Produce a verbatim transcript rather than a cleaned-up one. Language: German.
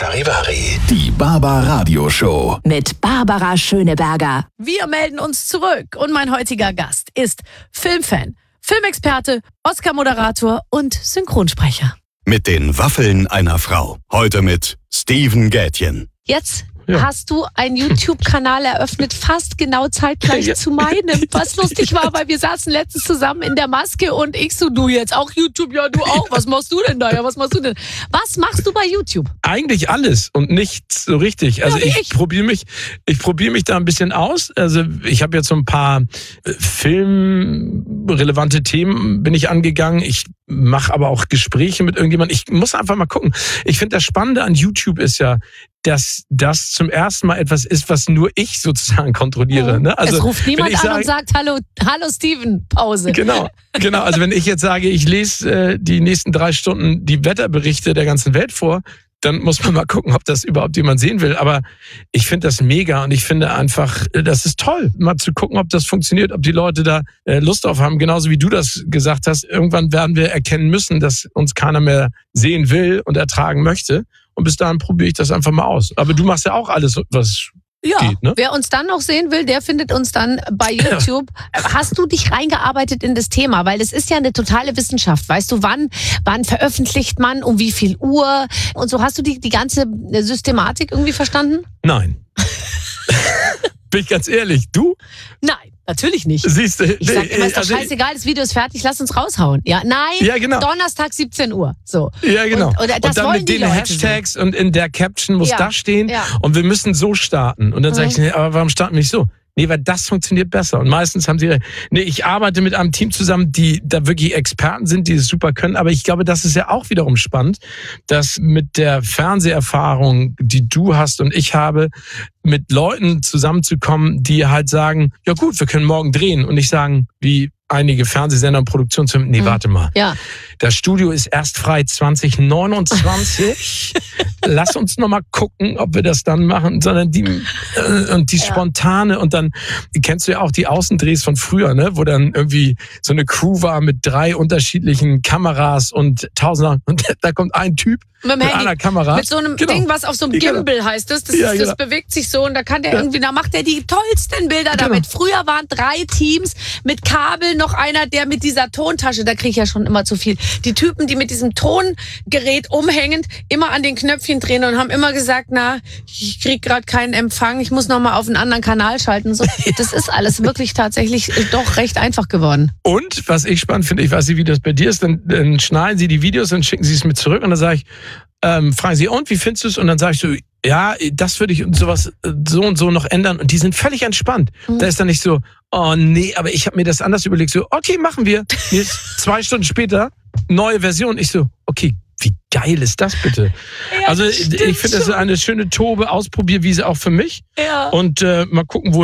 Charivari. Die Barbara Show. Mit Barbara Schöneberger. Wir melden uns zurück und mein heutiger Gast ist Filmfan, Filmexperte, Oscar-Moderator und Synchronsprecher. Mit den Waffeln einer Frau. Heute mit Steven Gätjen. Jetzt ja. hast du einen YouTube-Kanal eröffnet, fast genau zeitgleich ja. zu meinem. Was lustig war, weil wir saßen letztens zusammen in der Maske und ich so, du jetzt auch YouTube, ja du auch. Was machst du denn da? Ja, was machst du denn? Was machst du bei YouTube? Eigentlich alles und nichts so richtig. Also ja, ich, ich. probiere mich, ich probiere mich da ein bisschen aus. Also ich habe jetzt so ein paar filmrelevante Themen bin ich angegangen. Ich mache aber auch Gespräche mit irgendjemandem. Ich muss einfach mal gucken. Ich finde, das Spannende an YouTube ist ja, dass das zum ersten Mal etwas ist, was nur ich sozusagen kontrolliere. Ne? Also, es ruft niemand an sage, und sagt, hallo, hallo Steven, Pause. Genau, genau. Also wenn ich jetzt sage, ich lese äh, die nächsten drei Stunden die Wetterberichte der ganzen Welt vor, dann muss man mal gucken, ob das überhaupt jemand sehen will. Aber ich finde das mega und ich finde einfach, das ist toll, mal zu gucken, ob das funktioniert, ob die Leute da äh, Lust drauf haben. Genauso wie du das gesagt hast, irgendwann werden wir erkennen müssen, dass uns keiner mehr sehen will und ertragen möchte. Und bis dahin probiere ich das einfach mal aus. Aber du machst ja auch alles, was ja, geht, ne? Wer uns dann noch sehen will, der findet uns dann bei YouTube. Ja. Hast du dich reingearbeitet in das Thema? Weil es ist ja eine totale Wissenschaft. Weißt du, wann, wann veröffentlicht man, um wie viel Uhr? Und so, hast du die, die ganze Systematik irgendwie verstanden? Nein. Bin ich ganz ehrlich, du? Nein. Natürlich nicht. Siehst du, ich sag immer, ist doch also, scheißegal, das Video ist fertig, lass uns raushauen. Ja, nein, ja, genau. Donnerstag siebzehn Uhr. So. Ja, genau. Und, und, das und dann mit den Hashtags sehen. Und in der Caption muss ja. das stehen ja. und wir müssen so starten. Und dann mhm. sage ich, nee, aber warum starten wir nicht so? Nee, weil das funktioniert besser. Und meistens haben sie, nee, ich arbeite mit einem Team zusammen, die da wirklich Experten sind, die es super können. Aber ich glaube, das ist ja auch wiederum spannend, dass mit der Fernseherfahrung, die du hast und ich habe, mit Leuten zusammenzukommen, die halt sagen, ja gut, wir können morgen drehen. Und nicht sagen, wie einige Fernsehsender und Produktionsfirmen, nee, mhm. warte mal. Ja. Das Studio ist erst frei zwanzig neunundzwanzig. Lass uns noch mal gucken, ob wir das dann machen. Sondern die, äh, und die ja. spontane, und dann kennst du ja auch die Außendrehs von früher, ne, wo dann irgendwie so eine Crew war mit drei unterschiedlichen Kameras und tausend, und da kommt ein Typ mit, mit einer Kamera. Mit so einem genau. Ding, was auf so einem Gimbal heißt das. Das, ja, ist, das genau. bewegt sich so und da kann der ja. irgendwie, da macht er die tollsten Bilder genau. damit. Früher waren drei Teams mit Kabel, noch einer, der mit dieser Tontasche, da kriege ich ja schon immer zu viel. Die Typen, die mit diesem Tongerät umhängend immer an den Knöpfchen drehen und haben immer gesagt, na, ich krieg gerade keinen Empfang, ich muss noch mal auf einen anderen Kanal schalten. So, das ist alles wirklich tatsächlich doch recht einfach geworden. Und was ich spannend finde, ich weiß nicht, wie das bei dir ist, dann, dann schneiden sie die Videos und schicken sie es mit zurück und dann sage ich, ähm, fragen sie, und wie findest du es? Und dann sage ich so, ja, das würde ich und sowas so und so noch ändern. Und die sind völlig entspannt. Mhm. Da ist dann nicht so, oh nee, aber ich habe mir das anders überlegt. So, okay, machen wir. Jetzt zwei Stunden später, neue Version. Ich so, okay, wie geil ist das bitte? Ja, also ich finde, das ist eine schöne Tobe, Ausprobierwiese auch für mich. Ja. Und äh, mal gucken, wo